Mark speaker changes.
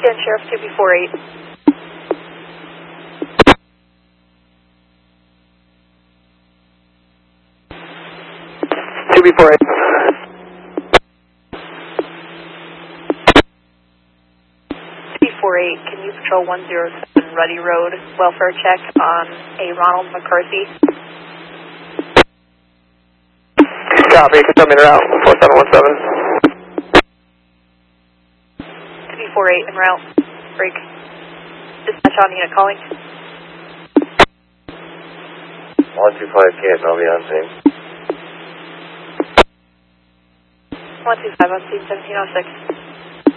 Speaker 1: Again, Sheriff 2B48.
Speaker 2: 2B48.
Speaker 1: 2B48, can you patrol 107 Ruddy Road, welfare check on a Ronald McCarthy?
Speaker 2: Copy, tell me route, 4717.
Speaker 1: 2B48 en route, break. Dispatch on unit calling.
Speaker 3: 125 Canton, I'll be on scene.
Speaker 1: 125 on scene, 1706.